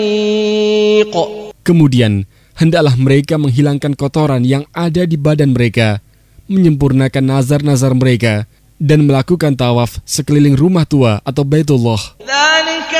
Kemudian, hendaklah mereka menghilangkan kotoran yang ada di badan mereka, menyempurnakan nazar-nazar mereka, dan melakukan tawaf sekeliling rumah tua atau Baitullah.